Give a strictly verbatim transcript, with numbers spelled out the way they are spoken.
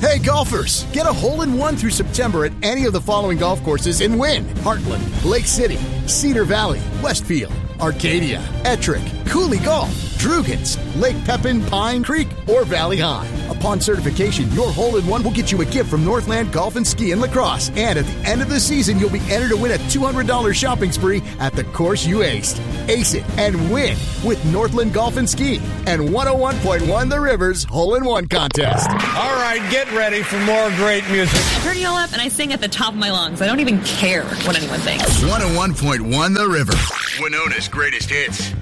Hey golfers, get a hole-in-one through September at any of the following golf courses and win. Heartland, Lake City, Cedar Valley, Westfield, Arcadia, Ettrick, Cooley Golf, Drugans, Lake Pepin, Pine Creek, or Valley High. Upon certification, your hole-in-one will get you a gift from Northland Golf and Ski and Lacrosse. And at the end of the season, you'll be entered to win a two hundred dollars shopping spree at the course you aced. Ace it and win with Northland Golf and Ski and one oh one point one The River's Hole-in-One Contest. All right, get ready for more great music. I turn y'all up and I sing at the top of my lungs. I don't even care what anyone thinks. one oh one point one The River. Winona's greatest hits.